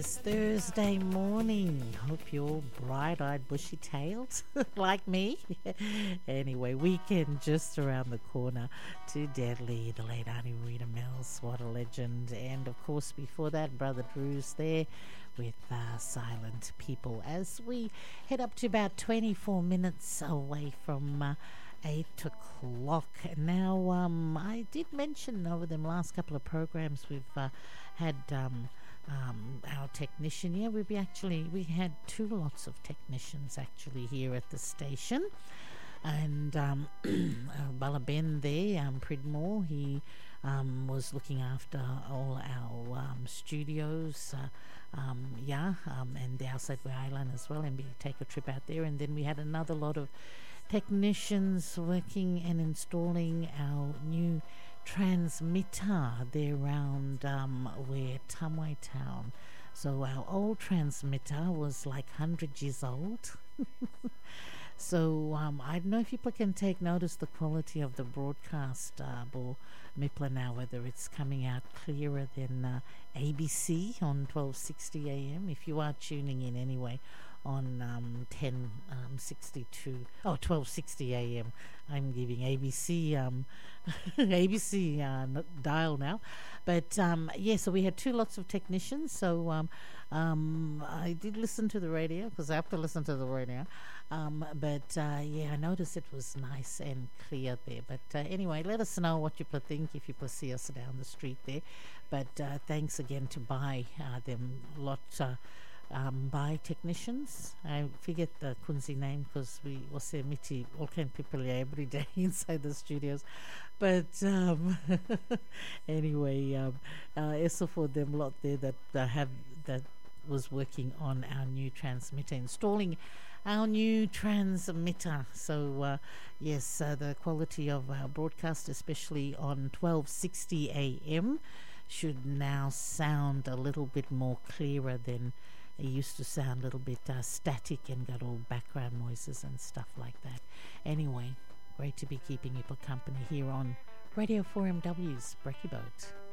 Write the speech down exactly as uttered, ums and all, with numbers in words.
this Thursday morning. Hope you're all bright-eyed, bushy-tailed like me. Anyway, weekend just around the corner. To Deadly, the late Auntie Rita Mills, what a legend. And of course, before that, Brother Drew's there with uh, Silent People. As we head up to about twenty-four minutes away from uh, eight o'clock. Now, um, I did mention over them last couple of programs we've uh, had um, um, our technician. Yeah, we actually we had two lots of technicians actually here at the station, and um, uh, Bala Ben there, um, Pridmore, he um, was looking after all our um, studios. Uh, um, yeah, um, and the outside Island as well, and we take a trip out there, and then we had another lot of technicians working and installing our new transmitter there around um, where Tamwai Town. So our old transmitter was like one hundred years old. So um, I don't know if people can take notice the quality of the broadcast, uh, Bo Mipla now, whether it's coming out clearer than uh, A B C on twelve sixty A M, if you are tuning in anyway on um, ten sixty-two, oh, twelve sixty A M. I'm giving A B C um, A B C uh, dial now. But um, yeah, so we had two lots of technicians. So um, um, I did listen to the radio because I have to listen to the radio. Um, but uh, yeah, I noticed it was nice and clear there. But uh, anyway, let us know what you think if you see us down the street there. But uh, thanks again to buy uh, them lot. Uh, Um, by technicians. I forget the Kunzi name because we was there miti all kind of people here every day inside the studios. But um, anyway, um, uh, also for them lot there that uh, have that was working on our new transmitter, installing our new transmitter. So uh, yes, uh, the quality of our broadcast, especially on twelve sixty A M, should now sound a little bit more clearer than it used to sound. A little bit uh, static and got all background noises and stuff like that. Anyway, great to be keeping you company here on Radio four M W's Brekkie Boat.